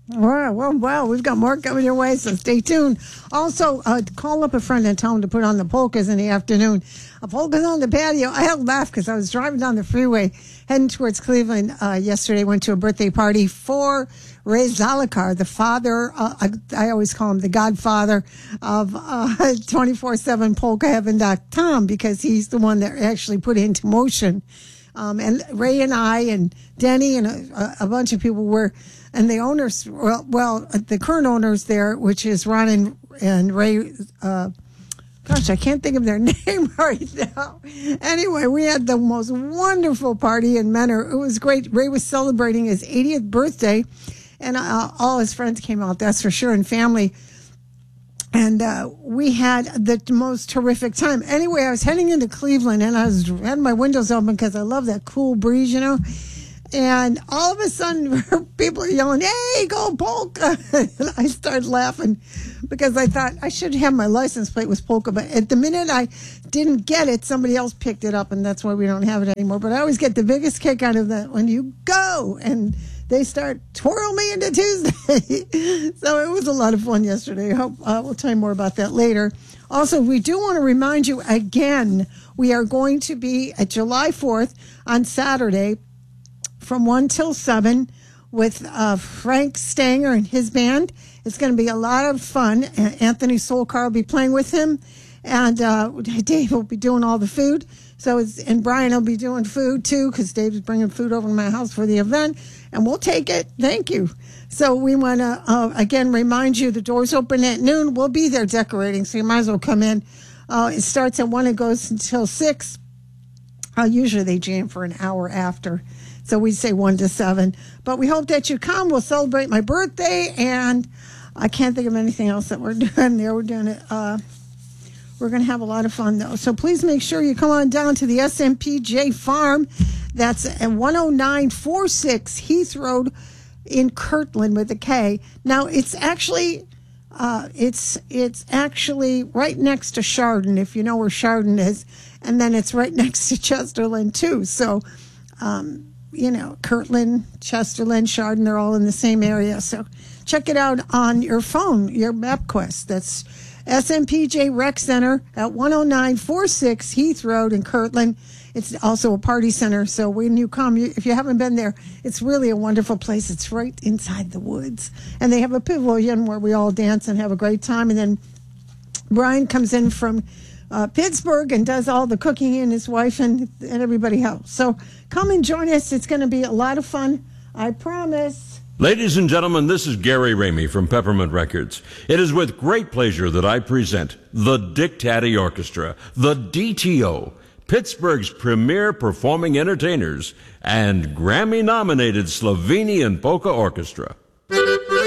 Well, we've got more coming your way, so stay tuned. Also, call up a friend and tell him to put on the polkas in the afternoon. Polkas on the patio. I had to laugh because I was driving down the freeway heading towards Cleveland yesterday. Went to a birthday party for Ray Zalakar, the father. I always call him the godfather of 247polkaheaven.com because he's the one that actually put it into motion. And Ray and I and Denny and a bunch of people were, and the owners, the current owners there, which is Ron and Ray, gosh, I can't think of their name right now. Anyway, we had the most wonderful party in Menor. It was great. Ray was celebrating his 80th birthday, and all his friends came out, that's for sure, and family. And we had the most terrific time. Anyway, I was heading into Cleveland, and I had my windows open because I love that cool breeze, you know. And all of a sudden, people are yelling, "Hey, go polka!" And I started laughing because I thought I should have my license plate was polka. But at the minute I didn't get it, somebody else picked it up, and that's why we don't have it anymore. But I always get the biggest kick out of that when you go and they start twirl me into Tuesday. So it was a lot of fun yesterday. I hope we'll tell you more about that later. Also, we do want to remind you again, we are going to be at July 4th on Saturday from 1 till 7 with Frank Stanger and his band. It's going to be a lot of fun. Anthony Solcar will be playing with him, and Dave will be doing all the food. And Brian will be doing food too, because Dave's bringing food over to my house for the event, and we'll take it. Thank you. So we want to again remind you the doors open at noon. We'll be there decorating, so you might as well come in. It starts at 1 and goes until 6. Usually they jam for an hour after. So we say 1 to 7. But we hope that you come. We'll celebrate my birthday, and I can't think of anything else that we're doing there. We're doing it. We're going to have a lot of fun, though. So please make sure you come on down to the SMPJ Farm. That's at 10946 Heath Road in Kirtland with a K. Now, it's actually right next to Chardon, if you know where Chardon is. And then it's right next to Chesterland, too. So, Kirtland, Chesterland, Chardon, they're all in the same area. So check it out on your phone, your MapQuest. That's SMPJ Rec Center at 10946 Heath Road in Kirtland. It's also a party center. So when you come, if you haven't been there, it's really a wonderful place. It's right inside the woods. And they have a pavilion where we all dance and have a great time. And then Brian comes in from Pittsburgh and does all the cooking, and his wife and everybody else. So come and join us. It's going to be a lot of fun. I promise. Ladies and gentlemen, this is Gary Ramey from Peppermint Records. It is with great pleasure that I present the Dick Taddy Orchestra, the DTO, Pittsburgh's premier performing entertainers, and Grammy-nominated Slovenian Polka Orchestra.